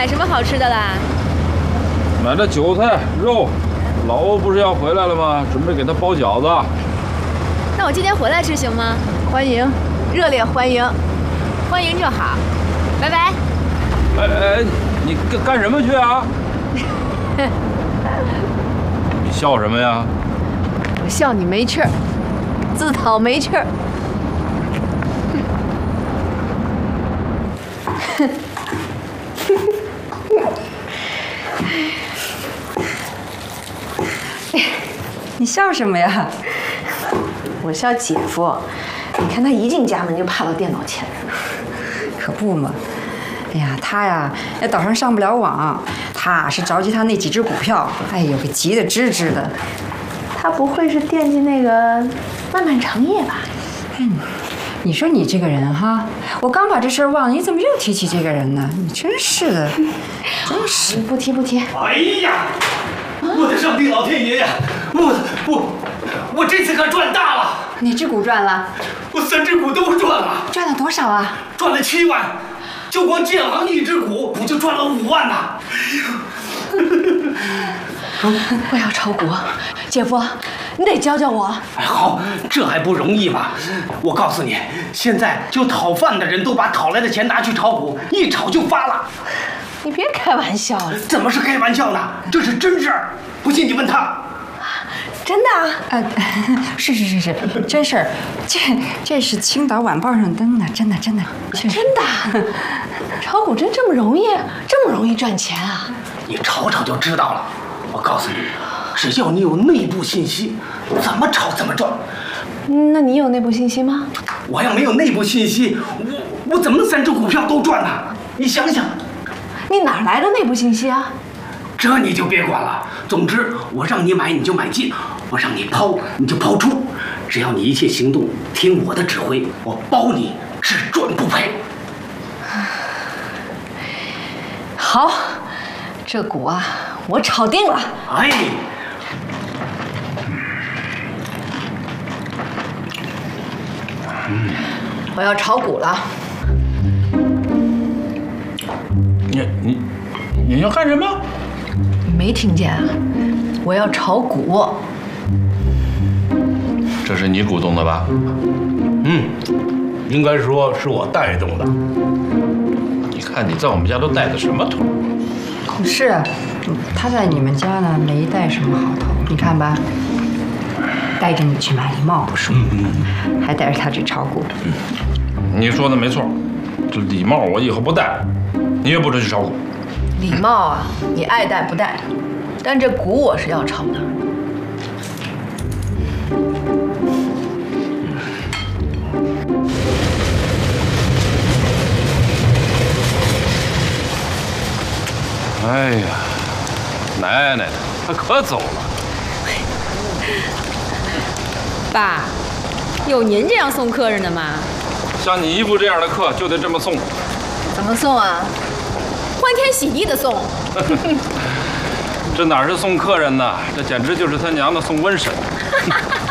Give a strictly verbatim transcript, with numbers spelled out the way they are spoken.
买什么好吃的啦？ 买了韭菜、肉。老欧不是要回来了吗？准备给他包饺子。 那我今天回来吃行吗？ 欢迎，热烈欢迎， 欢迎就好。拜拜。 哎哎，你干干什么去啊？你笑什么呀？ 我笑你没趣儿，自讨没趣儿。 你笑什么呀？ 我笑姐夫，你看他一进家门就趴到电脑前面了。 可不嘛！哎呀，他呀，那岛上上不了网，他是着急他那几只股票，哎呦，给急得吱吱的。 他不会是惦记那个漫漫长夜吧？ 嗯，你说你这个人哈，我刚把这事儿忘了，你怎么又提起这个人呢？你真是的，真是。 不提不提。 哎呀！我的上帝老天爷呀！我我我这次可赚大了！ 哪只股赚了？ 我三只股都赚了。 赚了多少啊？ 赚了七万，就光建行一只股，我就赚了五万呐！ 我要炒股，姐夫，你得教教我。 哎，好，这还不容易吗？我告诉你，现在就讨饭的人都把讨来的钱拿去炒股，一炒就发了。 你别开玩笑了。 怎么是开玩笑呢？这是真事儿，不信你问他。 真的啊？ 呃，是是是是，真事儿，这这是青岛晚报上登的，真的真的， 真的。炒股真这么容易？这么容易赚钱啊？ 你炒炒就知道了。我告诉你，只要你有内部信息，怎么炒怎么赚。 那你有内部信息吗？ 我要没有内部信息，我我怎么能三只股票都赚呢？你想想。 你哪来的内部信息啊？ 这你就别管了。总之，我让你买你就买进，我让你抛你就抛出，只要你一切行动听我的指挥，我包你只赚不赔。 好，这股啊，我炒定了。 哎， 我要炒股了。 你你你要干什么？ 你没听见啊？我要炒股。 这是你鼓动的吧？ 嗯，应该说是我带动的。 你看你在我们家都带的什么头？ 是啊，他在你们家呢没带什么好头，你看吧，带着你去买礼帽不说，还带着他去炒股。 你说的没错，这礼帽我以后不戴，你也不准去炒股。 礼帽啊，你爱戴不戴，但这股我是要炒的。 哎呀，奶奶的，他可走了。 爸，有您这样送客人的吗？ 像你姨夫这样的客就得这么送。 怎么送啊？ 欢天喜地的送。 这哪是送客人呢？这简直就是他娘的送瘟神。